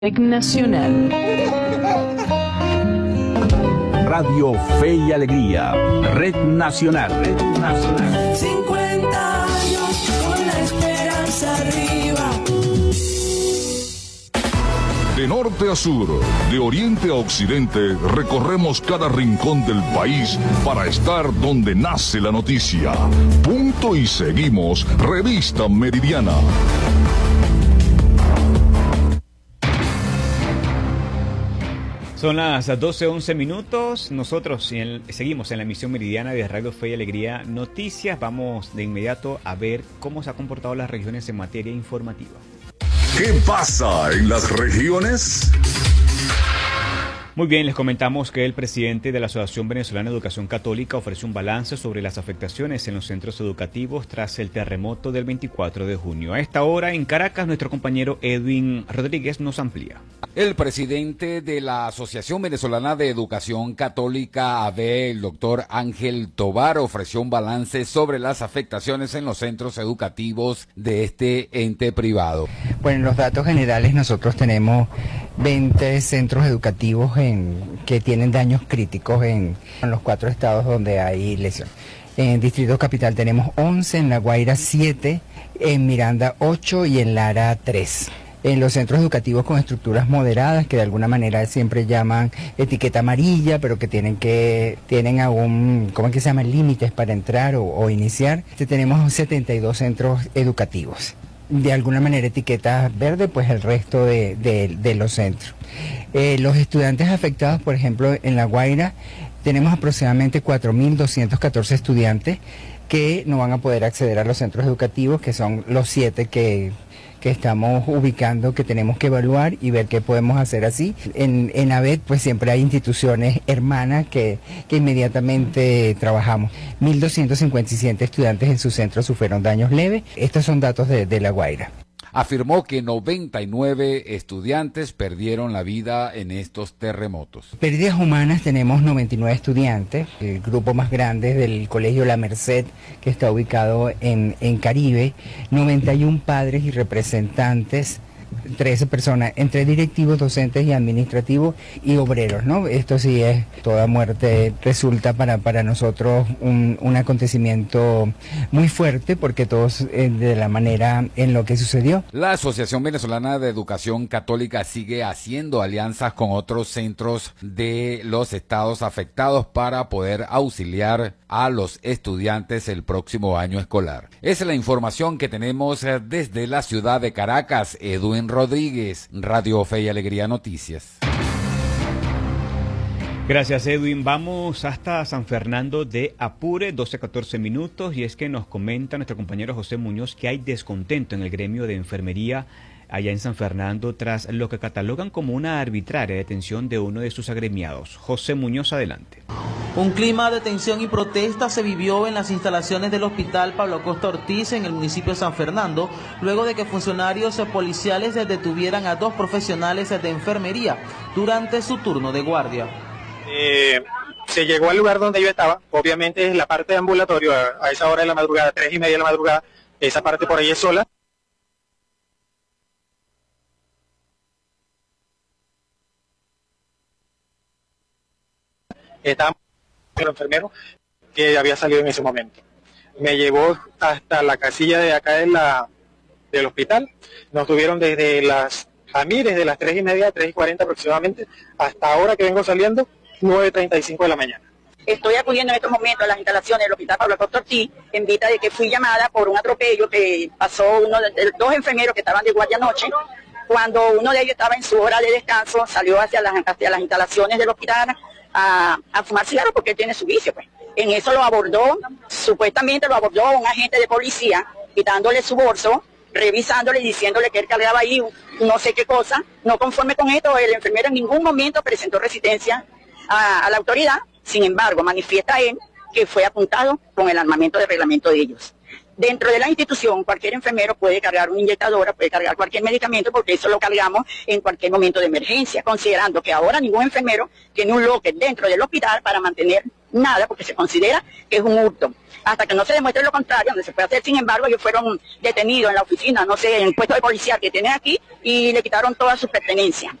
Nacional. Radio Fe y Alegría, Red Nacional. Red Nacional. 50 años con la esperanza arriba. De norte a sur, de oriente a occidente, recorremos cada rincón del país para estar donde nace la noticia. Punto y seguimos, Revista Meridiana. Son las 12:11 minutos. Nosotros seguimos en la emisión meridiana de Radio Fe y Alegría Noticias. Vamos de inmediato a ver cómo se han comportado las regiones en materia informativa. ¿Qué pasa en las regiones? Muy bien, les comentamos que el presidente de la Asociación Venezolana de Educación Católica ofreció un balance sobre las afectaciones en los centros educativos tras el terremoto del 24 de junio. A esta hora en Caracas, nuestro compañero Edwin Rodríguez nos amplía. El presidente de la Asociación Venezolana de Educación Católica, AVE, el doctor Ángel Tobar, ofreció un balance sobre las afectaciones en los centros educativos de este ente privado. Bueno, en los datos generales nosotros tenemos 20 centros educativos que tienen daños críticos en los 4 estados donde hay lesión. En Distrito Capital tenemos 11, en La Guaira 7, en Miranda 8 y en Lara 3. En los centros educativos con estructuras moderadas, que de alguna manera siempre llaman etiqueta amarilla, pero que tienen aún, ¿cómo es que se llaman? Límites para entrar o iniciar. Tenemos 72 centros educativos. De alguna manera etiqueta verde, pues el resto de los centros. Los estudiantes afectados, por ejemplo, en La Guaira, tenemos aproximadamente 4.214 estudiantes que no van a poder acceder a los centros educativos, que son los 7 que estamos ubicando, que tenemos que evaluar y ver qué podemos hacer así. En AVED pues siempre hay instituciones hermanas que inmediatamente trabajamos. 1.257 estudiantes en su centro sufrieron daños leves. Estos son datos de La Guaira. Afirmó que 99 estudiantes perdieron la vida en estos terremotos. Pérdidas humanas tenemos 99 estudiantes. El grupo más grande es del Colegio La Merced, que está ubicado en Caribe. 91 padres y representantes, 13 personas, entre directivos, docentes y administrativos y obreros, ¿no? Esto sí es, toda muerte resulta para nosotros un acontecimiento muy fuerte, porque todos de la manera en lo que sucedió. La Asociación Venezolana de Educación Católica sigue haciendo alianzas con otros centros de los estados afectados para poder auxiliar a los estudiantes el próximo año escolar. Esa es la información que tenemos desde la ciudad de Caracas. Edwin Rodríguez, Radio Fe y Alegría Noticias. Gracias, Edwin. Vamos hasta San Fernando de Apure, 12:14 minutos, y es que nos comenta nuestro compañero José Muñoz que hay descontento en el gremio de enfermería allá en San Fernando tras lo que catalogan como una arbitraria detención de uno de sus agremiados. José Muñoz, adelante. Un clima de tensión y protesta se vivió en las instalaciones del Hospital Pablo Acosta Ortiz en el municipio de San Fernando, luego de que funcionarios policiales detuvieran a 2 profesionales de enfermería durante su turno de guardia. Se llegó al lugar donde yo estaba, obviamente es la parte de ambulatorio, a esa hora de la madrugada, 3:30 de la madrugada, esa parte por ahí es sola. Estaba el enfermero que había salido en ese momento. Me llevó hasta la casilla de acá del hospital. Nos tuvieron desde desde las 3:30, 3:40 aproximadamente, hasta ahora que vengo saliendo, 9:35 de la mañana. Estoy acudiendo en estos momentos a las instalaciones del Hospital Pablo Acosta Ortiz en vista de que fui llamada por un atropello que pasó uno de 2 enfermeros que estaban de guardia anoche. Cuando uno de ellos estaba en su hora de descanso, salió hacia las instalaciones del hospital a fumar cigarro porque él tiene su vicio, pues. En eso lo abordó, supuestamente lo abordó un agente de policía, quitándole su bolso, revisándole y diciéndole que él cargaba ahí no sé qué cosa. No conforme con esto, el enfermero en ningún momento presentó resistencia a la autoridad. Sin embargo, manifiesta él que fue apuntado con el armamento de reglamento de ellos. Dentro de la institución, cualquier enfermero puede cargar una inyectadora, puede cargar cualquier medicamento, porque eso lo cargamos en cualquier momento de emergencia, considerando que ahora ningún enfermero tiene un locker dentro del hospital para mantener nada, porque se considera que es un hurto. hasta que no se demuestre lo contrario, donde se puede hacer. Sin embargo, ellos fueron detenidos en la oficina, no sé, en el puesto de policía que tienen aquí, y le quitaron todas sus pertenencias.